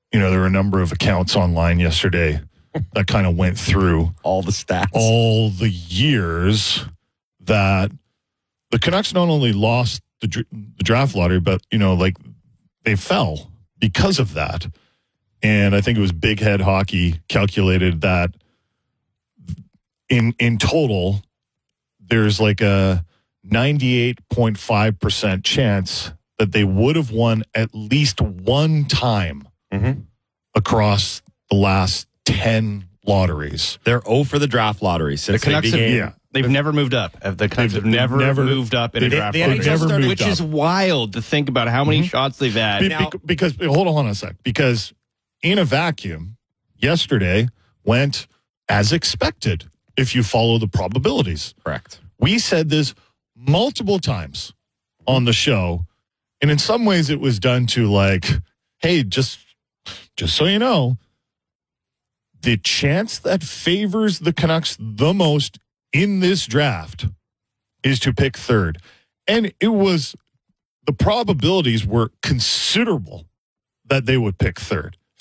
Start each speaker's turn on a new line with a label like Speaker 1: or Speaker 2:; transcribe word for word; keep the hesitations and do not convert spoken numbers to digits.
Speaker 1: you know, there were a number of accounts online yesterday that kind of went through
Speaker 2: all the stats,
Speaker 1: all the years that the Canucks not only lost the, the draft lottery, but, you know, like they fell because of that. And I think it was Big Head Hockey calculated that in in total, there's like a ninety-eight point five percent chance that they would have won at least one time mm-hmm. across the last ten lotteries.
Speaker 2: They're zero for the draft lottery since
Speaker 3: the Canucks
Speaker 2: they began.
Speaker 3: Have, yeah. They've they've never moved up. The Canucks have never, never moved up in
Speaker 2: they,
Speaker 3: a draft
Speaker 2: they,
Speaker 3: lottery.
Speaker 2: they never started,
Speaker 3: which up. is wild to think about how many mm-hmm. shots they've had.
Speaker 1: Be,
Speaker 3: now,
Speaker 1: because, hold on a sec. Because in a vacuum, yesterday went as expected if you follow the probabilities.
Speaker 2: Correct.
Speaker 1: We said this multiple times on the show, and in some ways it was done to like, hey, just just so you know, the chance that favors the Canucks the most in this draft is to pick third. And it was, the probabilities were considerable that they would pick third.